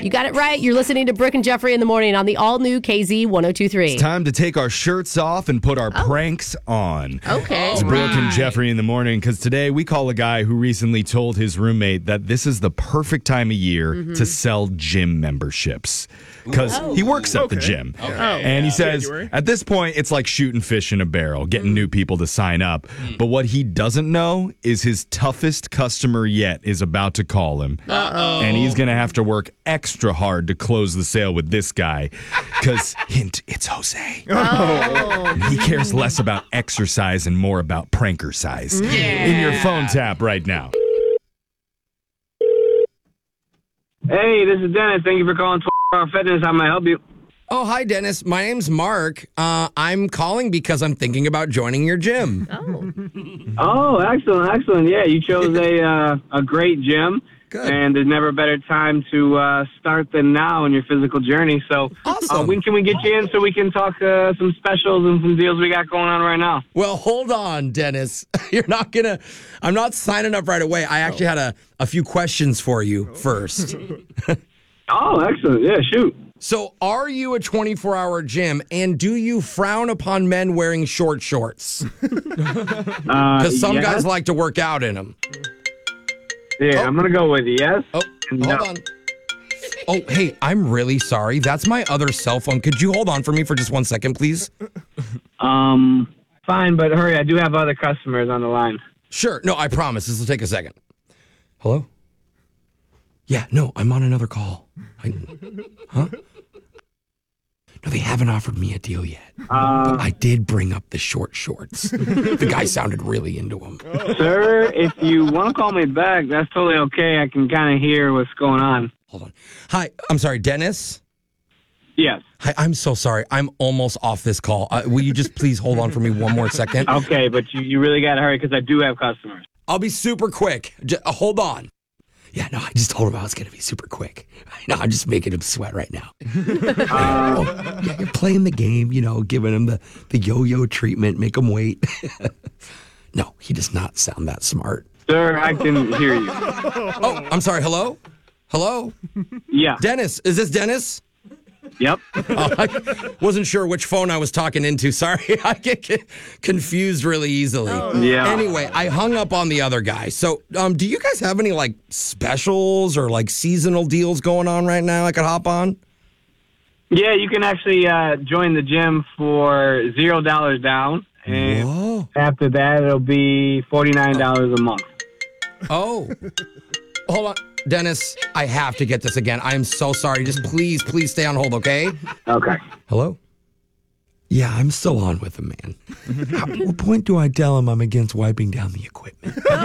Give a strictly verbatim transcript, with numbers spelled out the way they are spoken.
You got it right. You're listening to Brooke and Jeffrey in the morning on the all-new K Z one oh two three. It's time to take our shirts off and put our Oh. pranks on. Okay. It's Brooke and Jeffrey in the morning, because today we call a guy who recently told his roommate that this is the perfect time of year Mm-hmm. to sell gym memberships. Because Oh. he works at Okay. the gym. Okay. And he says, January. at this point, it's like shooting fish in a barrel, getting Mm. new people to sign up. But what he doesn't know is his toughest customer yet is about to call him. Uh-oh. And he's going to have to work extra hard to close the sale with this guy. Because, hint, it's Jose. Oh. He cares less about exercise and more about pranker size. In your phone tap right now. Hey, this is Dennis. Thank you for calling twenty-four hour Fitness. How may I help you? Oh, hi, Dennis. My name's Mark. Uh, I'm calling because I'm thinking about joining your gym. Oh. Oh, excellent, excellent. Yeah, you chose a uh, a great gym. Good. And there's never a better time to uh, start than now in your physical journey. So Awesome. uh, when can we get you in so we can talk uh, some specials and some deals we got going on right now? Well, hold on, Dennis. You're not going to, I'm not signing up right away. I actually had a, a few questions for you first. Oh, excellent. Yeah, shoot. So, are you a twenty-four hour gym, and do you frown upon men wearing short shorts? Because Uh, some yes. guys like to work out in them. Yeah, Oh. I'm going to go with yes. Oh, No. hold on. Oh, hey, I'm really sorry. That's my other cell phone. Could you hold on for me for just one second, please? Um, fine, but hurry. I do have other customers on the line. Sure. No, I promise. This will take a second. Hello? Yeah, no, I'm on another call. I, huh? No, they haven't offered me a deal yet. Uh, But I did bring up the short shorts. The guy sounded really into them. Sir, if you want to call me back, that's totally okay. I can kind of hear what's going on. Hold on. Hi, I'm sorry, Dennis? Yes. Hi, I'm so sorry. I'm almost off this call. Uh, will you just please hold on for me one more second? Okay, but you, you really got to hurry because I do have customers. I'll be super quick. J- uh, hold on. Yeah, no, I just told him I was going to be super quick. No, I'm just making him sweat right now. Oh, yeah, you're playing the game, you know, giving him the, the yo-yo treatment, make him wait. No, he does not sound that smart. Sir, I can hear you. Oh, I'm sorry. Hello? Hello? Yeah. Dennis, is this Dennis? Yep. Oh, I wasn't sure which phone I was talking into. Sorry, I get c- confused really easily. Yeah. Anyway, I hung up on the other guy. So, um, do you guys have any like specials or like seasonal deals going on right now I could hop on? Yeah, you can actually uh, join the gym for zero dollars down, and Whoa. after that, it'll be forty-nine dollars a month. Oh. Hold on. Dennis, I have to get this again. I am so sorry. Just please, please stay on hold, okay? Okay. Hello? Yeah, I'm still on with him, man. At what point do I tell him I'm against wiping down the equipment?